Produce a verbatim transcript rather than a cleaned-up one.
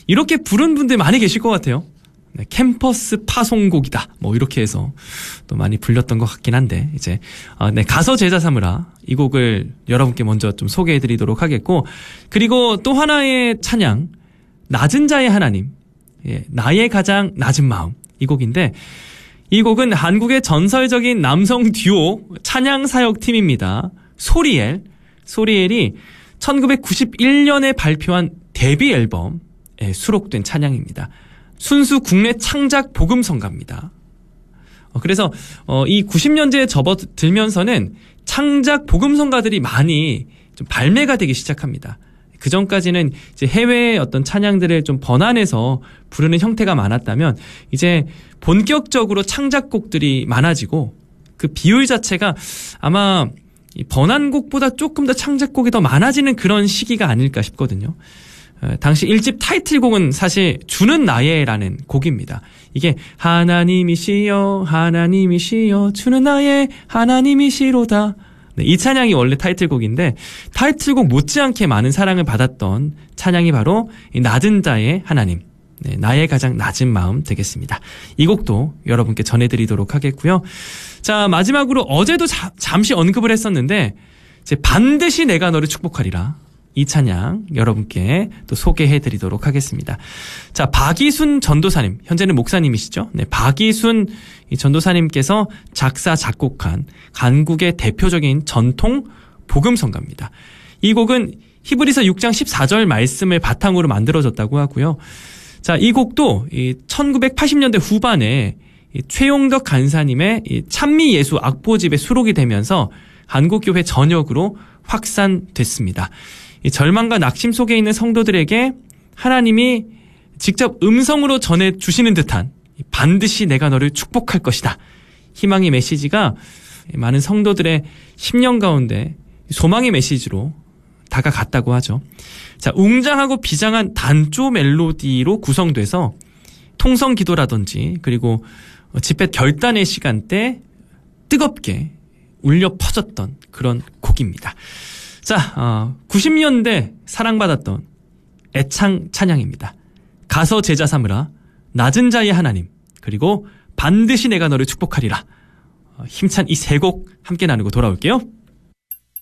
이렇게 부른 분들 많이 계실 것 같아요. 네, 캠퍼스 파송곡이다. 뭐 이렇게 해서 또 많이 불렸던 것 같긴 한데 이제 아, 네, 가서 제자 삼으라 이 곡을 여러분께 먼저 좀 소개해드리도록 하겠고, 그리고 또 하나의 찬양 낮은 자의 하나님, 예, 나의 가장 낮은 마음, 이 곡인데 이 곡은 한국의 전설적인 남성 듀오 찬양 사역 팀입니다. 소리엘, 소리엘이 천구백구십일 년에 발표한 데뷔 앨범에 수록된 찬양입니다. 순수 국내 창작 복음성가입니다. 어, 그래서 어, 이 구십 년대에 접어들면서는 창작 복음성가들이 많이 좀 발매가 되기 시작합니다. 그 전까지는 이제 해외의 어떤 찬양들을 좀 번안해서 부르는 형태가 많았다면 이제 본격적으로 창작곡들이 많아지고 그 비율 자체가 아마 이 번안곡보다 조금 더 창작곡이 더 많아지는 그런 시기가 아닐까 싶거든요. 당시 일 집 타이틀곡은 사실 주는 나의라는 곡입니다. 이게 하나님이시여 하나님이시여 주는 나의 하나님이시로다. 네, 이 찬양이 원래 타이틀곡인데 타이틀곡 못지않게 많은 사랑을 받았던 찬양이 바로 이 낮은 자의 하나님, 네, 나의 가장 낮은 마음 되겠습니다. 이 곡도 여러분께 전해드리도록 하겠고요. 자, 마지막으로 어제도 자, 잠시 언급을 했었는데 이제 반드시 내가 너를 축복하리라, 이 찬양 여러분께 또 소개해드리도록 하겠습니다. 자, 박이순 전도사님, 현재는 목사님이시죠? 네, 박이순 전도사님께서 작사 작곡한 한국의 대표적인 전통 복음성가입니다. 이 곡은 히브리서 육 장 십사 절 말씀을 바탕으로 만들어졌다고 하고요. 자, 이 곡도 이 천구백팔십 년대 후반에 이 최용덕 간사님의 이 찬미 예수 악보집에 수록이 되면서 한국교회 전역으로 확산됐습니다. 이 절망과 낙심 속에 있는 성도들에게 하나님이 직접 음성으로 전해주시는 듯한 반드시 내가 너를 축복할 것이다, 희망의 메시지가 많은 성도들의 심령 가운데 소망의 메시지로 다가갔다고 하죠. 자, 웅장하고 비장한 단조 멜로디로 구성돼서 통성 기도라든지 그리고 집회 결단의 시간대 뜨겁게 울려 퍼졌던 그런 곡입니다. 자, 어, 구십 년대 사랑받았던 애창 찬양입니다. 가서 제자 삼으라, 낮은 자의 하나님, 그리고 반드시 내가 너를 축복하리라. 어, 힘찬 이 세 곡 함께 나누고 돌아올게요.